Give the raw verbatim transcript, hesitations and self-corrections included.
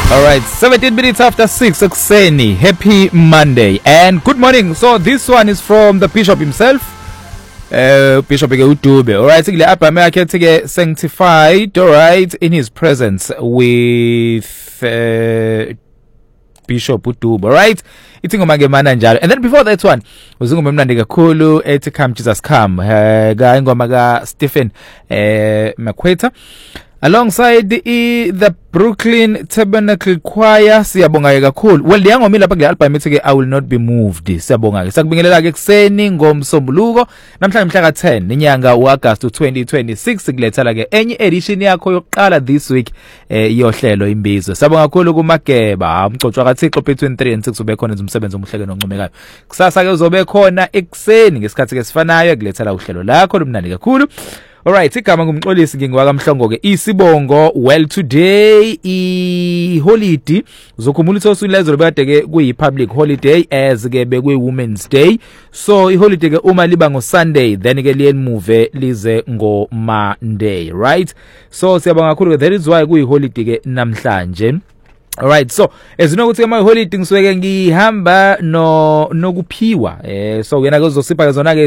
All right, seventeen minutes after six Okseni. Happy Monday and good morning. So this one is from the Bishop himself. Uh, Bishop ke uDube. All right, sikule album yakhe ke Sanctified, all right, in his presence with uh, Bishop uDube, all right. Ithi ngoma ke mana njalo. And then before that one, uzingoma emnandi kakhulu ethi Come Jesus Come. Uh, ga ingoma ka Stephen eh Makwetha. Alongside the, the Brooklyn Tabernacle Choir siyabonga kakhulu. Well liyangoma lapha kule album ethi ke I Will Not Be Moved. Siyabonga ke. Sakubingelela ke kuseni ngomsombuluko namhlanje mhla ka ten inyanga uAugust twenty twenty-six sikulethela ke enye edition yakho yokuqala this week eh iyohlelo imbizo. Siyabonga kakhulu kuMageba umcocwa kaThixo between three and six ube khona umsebenzi omhleke noncomekayo. Kusasa ke uzobe khona ekuseni ngesikhathi ke sifanayo kulethela uhlelo lakho lumnandi kakhulu. Alright, igama ngumxolisi ngingwaka Mhlongo ke isibongo. Well today I holiday uzokhumulisa usuku lezo bekade ke kuyi public holiday as ke bekwe Women's Day. So I holiday ke uma liba ngo Sunday then ke liye move lize ngo Monday, right? So siyabonga kakhulu ke that is why kuyi holiday ke namhlanje. Alright, so as you know ukuthi ama holiday ngisuke ngihamba no nokuphiwa eh so yena kuzosipha zona ke